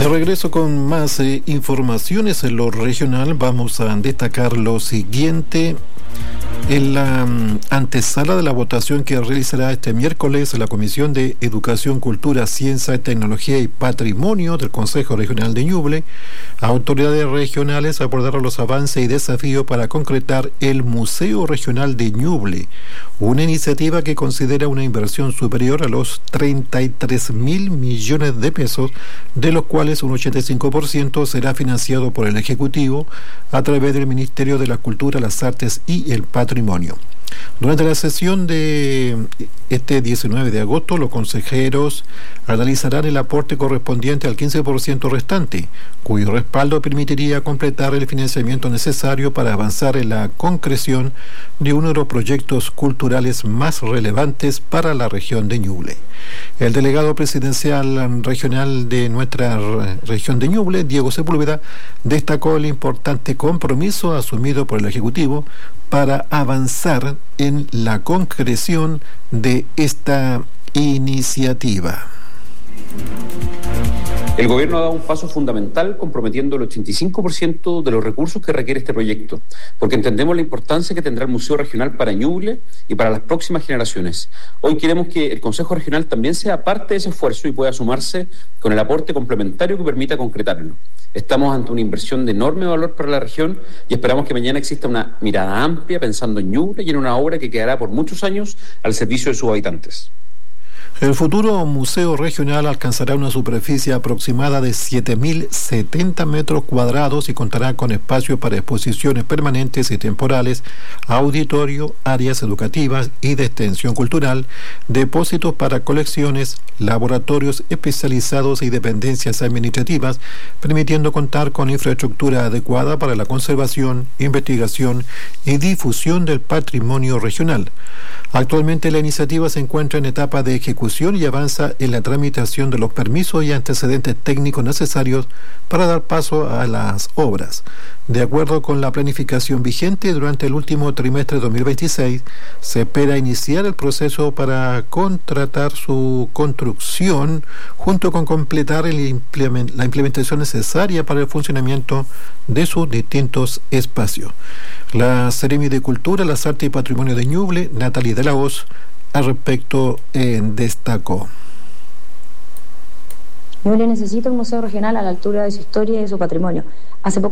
De regreso con más informaciones en lo regional, vamos a destacar lo siguiente. En la antesala de la votación que realizará este miércoles la Comisión de Educación, Cultura, Ciencia, Tecnología y Patrimonio del Consejo Regional de Ñuble, autoridades regionales abordaron los avances y desafíos para concretar el Museo Regional de Ñuble, una iniciativa que considera una inversión superior a los 33.000 millones de pesos, de los cuales un 85% será financiado por el Ejecutivo a través del Ministerio de la Cultura, las Artes y el Patrimonio. Durante la sesión de este 19 de agosto, los consejeros analizarán el aporte correspondiente al 15% restante, cuyo respaldo permitiría completar el financiamiento necesario para avanzar en la concreción de uno de los proyectos culturales más relevantes para la región de Ñuble. El delegado presidencial regional de nuestra región de Ñuble, Diego Sepúlveda, destacó el importante compromiso asumido por el Ejecutivo para avanzar en la concreción de esta iniciativa. El gobierno ha dado un paso fundamental comprometiendo el 85% de los recursos que requiere este proyecto, porque entendemos la importancia que tendrá el Museo Regional para Ñuble y para las próximas generaciones. Hoy queremos que el Consejo Regional también sea parte de ese esfuerzo y pueda sumarse con el aporte complementario que permita concretarlo. Estamos ante una inversión de enorme valor para la región y esperamos que mañana exista una mirada amplia pensando en Ñuble y en una obra que quedará por muchos años al servicio de sus habitantes. El futuro Museo Regional alcanzará una superficie aproximada de 7.070 metros cuadrados y contará con espacios para exposiciones permanentes y temporales, auditorio, áreas educativas y de extensión cultural, depósitos para colecciones, laboratorios especializados y dependencias administrativas, permitiendo contar con infraestructura adecuada para la conservación, investigación y difusión del patrimonio regional. Actualmente la iniciativa se encuentra en etapa de ejecución y avanza en la tramitación de los permisos y antecedentes técnicos necesarios para dar paso a las obras. De acuerdo con la planificación vigente, durante el último trimestre de 2026 se espera iniciar el proceso para contratar su construcción junto con completar la implementación necesaria para el funcionamiento de sus distintos espacios. La Seremi de Cultura, las Artes y Patrimonio de Ñuble, Natalie de la Hoz, al respecto destacó. Ñuble necesita un museo regional a la altura de su historia y de su patrimonio. Hace poco